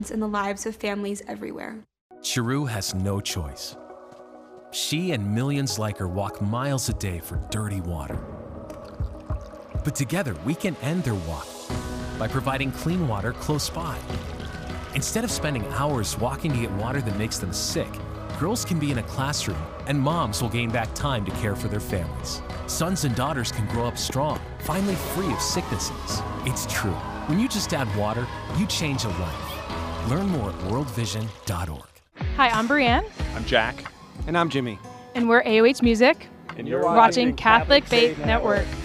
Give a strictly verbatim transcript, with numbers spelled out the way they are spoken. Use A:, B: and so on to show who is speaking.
A: in the lives of families everywhere.
B: Chiru has no choice. She and millions like her walk miles a day for dirty water. But together, we can end their walk by providing clean water close by. Instead of spending hours walking to get water that makes them sick, girls can be in a classroom and moms will gain back time to care for their families. Sons and daughters can grow up strong, finally free of sicknesses. It's true. When you just add water, you change a life. Learn more at world vision dot org.
C: Hi, I'm Brianne.
D: I'm Jack.
E: And I'm Jimmy.
C: And we're A O H Music.
D: And you're
C: watching Catholic Faith Network.